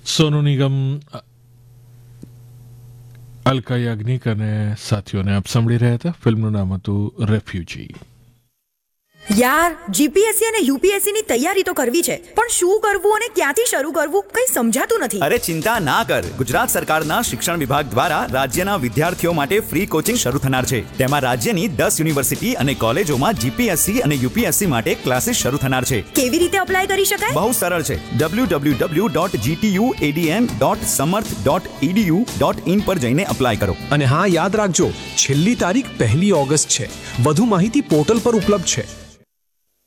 સોનુ નિગમ, અલકા યાજ્ઞિક અને સાથીઓને આપ સાંભળી રહ્યા હતા. ફિલ્મનું નામ હતું રેફ્યુજી. યાર, જીપીએસસી અને યુપીએસસી ની તૈયારી તો કરવી છે, પણ શું કરવું અને ક્યાંથી શરૂ કરવું કંઈ સમજાતું નથી. અરે ચિંતા ના કર, ગુજરાત સરકારના શિક્ષણ વિભાગ દ્વારા રાજ્યના વિદ્યાર્થીઓ માટે ફ્રી કોચિંગ શરૂ થનાર છે. તેમાં રાજ્યની 10 યુનિવર્સિટી અને કોલેજોમાં જીપીએસસી અને યુપીએસસી માટે ક્લાસીસ શરૂ થનાર છે. કેવી રીતે અપ્લાય કરી શકાય? બહુ સરળ છે. www.gtuadm.samarth.edu.in પર જઈને અપ્લાય કરો. અને હા, યાદ રાખજો, છેલ્લી તારીખ 1 ઓગસ્ટ છે. વધુ માહિતી પોર્ટલ પર ઉપલબ્ધ છે.